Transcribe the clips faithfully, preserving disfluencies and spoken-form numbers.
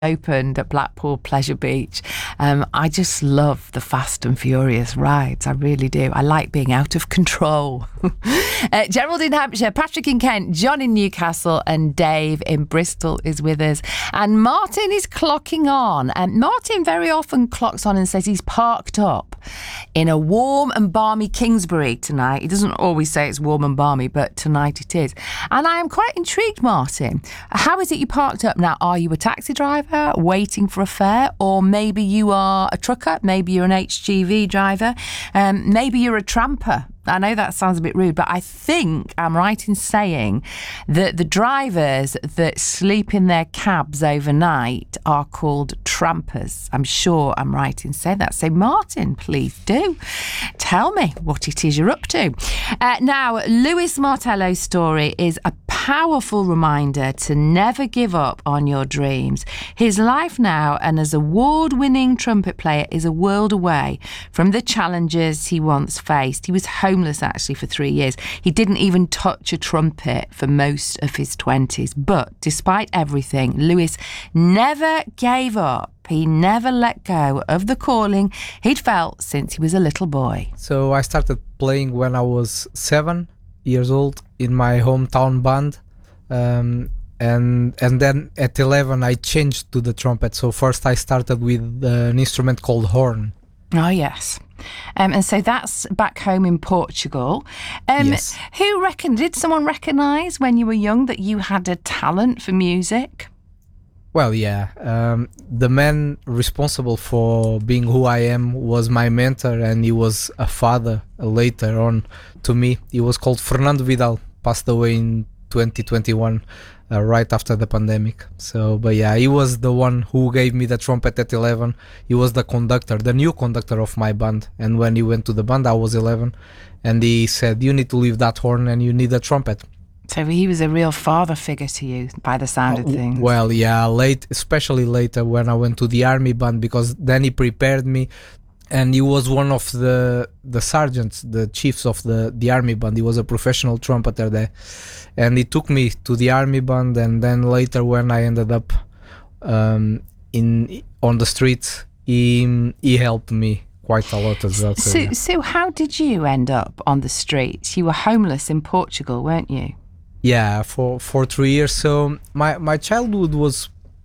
opened at Blackpool Pleasure Beach. Um, I just love the Fast and Furious rides. I really do. I like being out of control. uh, Gerald in Hampshire, Patrick in Kent, John in Newcastle, and Dave in Bristol is with us. And Martin is clocking on. And Martin very often clocks on and says he's parked up in a warm and balmy Kingsbury tonight. He doesn't always say it's warm and balmy, but tonight it is. And I am quite intrigued, Martin. How is it you parked up now? Are you a taxi driver waiting for a fare, or maybe you are a trucker, maybe you're an H G V driver, um, maybe you're a tramper? I know that sounds a bit rude, but I think I'm right in saying that the drivers that sleep in their cabs overnight are called trampers. I'm sure I'm right in saying that. So Martin, please do tell me what it is you're up to. Uh, now, Lewis Martello's story is a powerful reminder to never give up on your dreams. His life now, and as award-winning trumpet player, is a world away from the challenges he once faced. He was homeless actually for three years. He didn't even touch a trumpet for most of his twenties. But despite everything, Lewis never gave up. He never let go of the calling he'd felt since he was a little boy. So I started playing when I was seven years old in my hometown band. Um, and and then at eleven I changed to the trumpet. So first I started with an instrument called horn. Oh, yes. Um, and so that's back home in Portugal. Um, yes. Who reckon, did someone recognise when you were young that you had a talent for music? Well, yeah. Um, the man responsible for being who I am was my mentor, and he was a father later on to me. He was called Fernando Vidal, passed away in twenty twenty-one. Uh, right after the pandemic. So, but yeah, he was the one who gave me the trumpet at eleven. He was the conductor, the new conductor of my band. And when he went to the band, I was eleven. And he said, you need to leave that horn and you need a trumpet. So he was a real father figure to you by the sound of things. Well, yeah, late, especially later when I went to the army band, because then he prepared me. And he was one of the the sergeants, the chiefs of the, the army band. He was a professional trumpeter there. And he took me to the army band. And then later when I ended up um, in on the streets, he, he helped me quite a lot as well. So, So, yeah. so how did you end up on the streets? You were homeless in Portugal, weren't you? Yeah, for, for three years. So my, my childhood was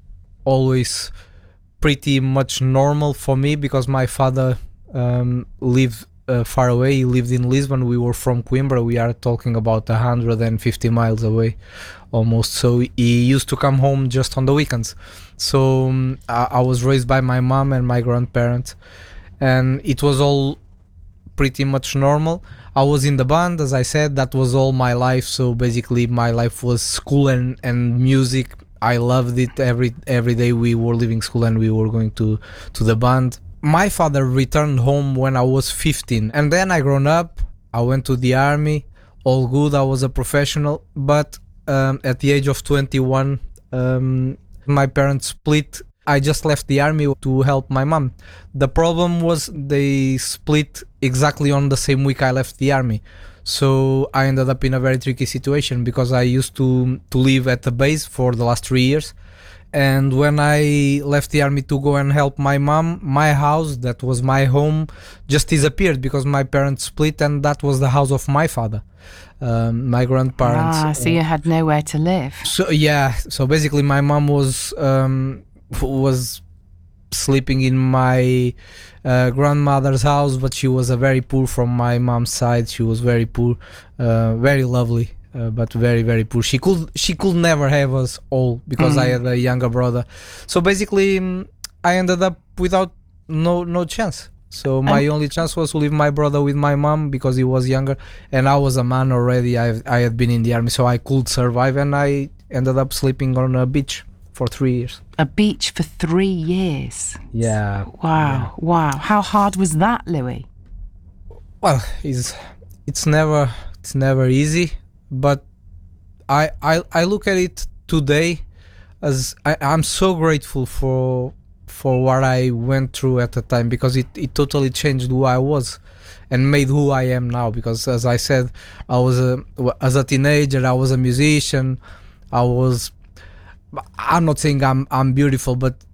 always pretty much normal for me, because my father um, lived uh, far away. He lived in Lisbon. We were from Coimbra. We are talking about one hundred fifty miles away almost. So he used to come home just on the weekends. So um, I, I was raised by my mom and my grandparents, and it was all pretty much normal. I was in the band, as I said. That was all my life. So basically my life was school and, and music. I loved it. Every every day we were leaving school and we were going to, to the band. My father returned home when I was fifteen. And then I grown up. I went to the army. All good. I was a professional. But um, at the age of twenty-one, um, my parents split. I just left the army to help my mom. The problem was they split exactly on the same week I left the army. So I ended up in a very tricky situation, because I used to to live at the base for the last three years. And when I left the army to go and help my mom, my house, that was my home, just disappeared, because my parents split, and that was the house of my father, um, my grandparents. Ah, so you had nowhere to live. So yeah, so basically my mom was um, was sleeping in my uh, grandmother's house, but she was a very poor from my mom's side. She was very poor, uh, very lovely, uh, but very very poor. She could she could never have us all, because mm. I had a younger brother. So basically um, I ended up without no no chance. So my um, only chance was to leave my brother with my mom, because he was younger, and I was a man already. I I had been in the army, so I could survive, and I ended up sleeping on a beach for three years. A beach for three years? Yeah. Wow, yeah. wow. How hard was that, Louis? Well, it's it's never it's never easy, but I I, I look at it today as I, I'm so grateful for for what I went through at the time, because it, it totally changed who I was and made who I am now. Because as I said, I was a as a teenager, I was a musician. I was I'm not saying I'm I'm beautiful, but